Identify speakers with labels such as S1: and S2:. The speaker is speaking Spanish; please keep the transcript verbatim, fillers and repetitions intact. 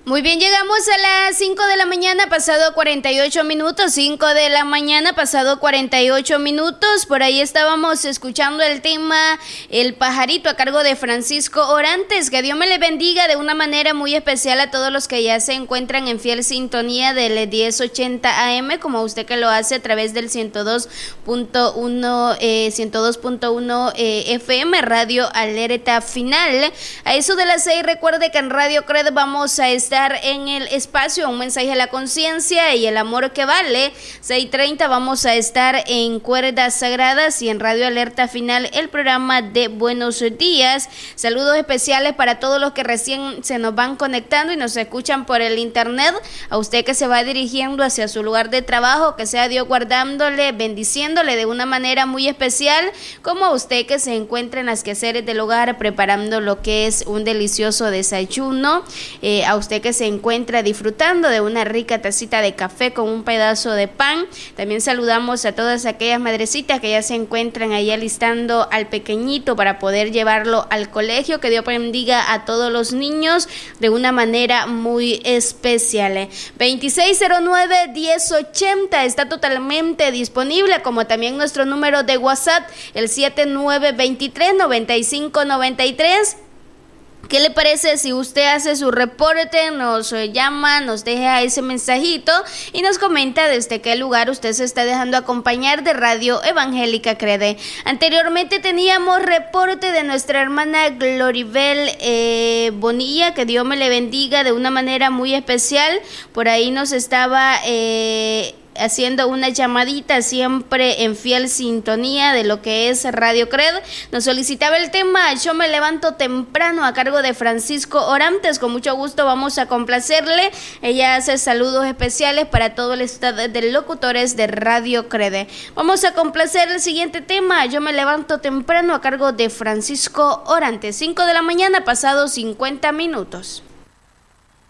S1: Muy bien, llegamos a las cinco de la mañana, pasado cuarenta y ocho minutos, cinco de la mañana, pasado cuarenta y ocho minutos. Por ahí estábamos escuchando el tema El Pajarito a cargo de Francisco Orantes. Que Dios me le bendiga de una manera muy especial a todos los que ya se encuentran en fiel sintonía del diez ochenta A M, como usted que lo hace a través del ciento dos punto uno eh, ciento dos punto uno eh, F M, Radio Alerta Final. A eso de las seis, recuerde que en Radio Cred vamos a estar en el espacio Un Mensaje a la Conciencia y el Amor que Vale. Seis treinta vamos a estar en Cuerdas Sagradas y en Radio Alerta Final el programa de Buenos Días. Saludos especiales para todos los que recién se nos van conectando y nos escuchan por el internet. A usted que se va dirigiendo hacia su lugar de trabajo, que sea Dios guardándole, bendiciéndole de una manera muy especial, como a usted que se encuentra en las quehaceres del hogar preparando lo que es un delicioso desayuno, eh, a usted que se encuentra disfrutando de una rica tacita de café con un pedazo de pan. También saludamos a todas aquellas madrecitas que ya se encuentran ahí alistando al pequeñito para poder llevarlo al colegio. Que Dios bendiga a todos los niños de una manera muy especial. veintiséis cero nueve, diez ochenta está totalmente disponible, como también nuestro número de WhatsApp, el siete nueve dos tres, nueve cinco nueve tres. ¿Qué le parece si usted hace su reporte, nos llama, nos deja ese mensajito y nos comenta desde qué lugar usted se está dejando acompañar de Radio Evangélica Crede? Anteriormente teníamos reporte de nuestra hermana Gloribel eh, Bonilla, que Dios me le bendiga de una manera muy especial. Por ahí nos estaba Eh, haciendo una llamadita, siempre en fiel sintonía de lo que es Radio Cred. Nos solicitaba el tema Yo me levanto temprano a cargo de Francisco Orantes. Con mucho gusto vamos a complacerle. Ella hace saludos especiales para todo el staff de locutores de Radio Cred. Vamos a complacer el siguiente tema, Yo me levanto temprano a cargo de Francisco Orantes. cinco de la mañana, pasados cincuenta minutos.